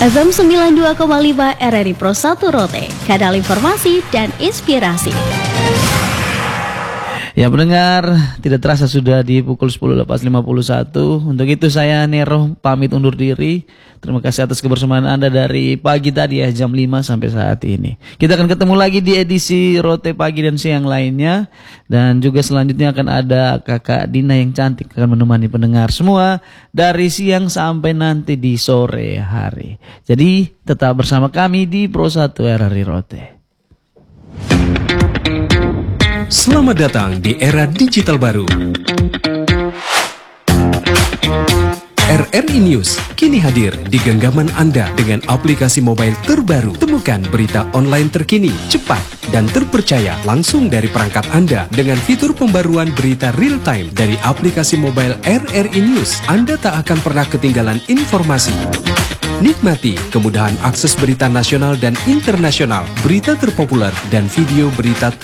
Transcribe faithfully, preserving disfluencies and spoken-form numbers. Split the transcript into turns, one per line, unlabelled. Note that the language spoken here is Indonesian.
F M sembilan puluh dua koma lima R R I Pro satu Rote, kanal informasi dan inspirasi.
Ya pendengar, tidak terasa sudah di pukul sepuluh lima puluh satu. Untuk itu saya Nero pamit undur diri. Terima kasih atas kebersamaan Anda dari pagi tadi ya, jam lima sampai saat ini. Kita akan ketemu lagi di edisi Rote Pagi dan Siang lainnya. Dan juga selanjutnya akan ada Kakak Dina yang cantik akan menemani pendengar semua dari siang sampai nanti di sore hari. Jadi tetap bersama kami di Pro satu R R I Rote.
Selamat datang di era digital baru. R R I News kini hadir di genggaman Anda dengan aplikasi mobile terbaru. Temukan berita online terkini, cepat, dan terpercaya langsung dari perangkat Anda dengan fitur pembaruan berita real time dari aplikasi mobile R R I News. Anda tak akan pernah ketinggalan informasi. Nikmati kemudahan akses berita nasional dan internasional, berita terpopuler, dan video berita terbaru.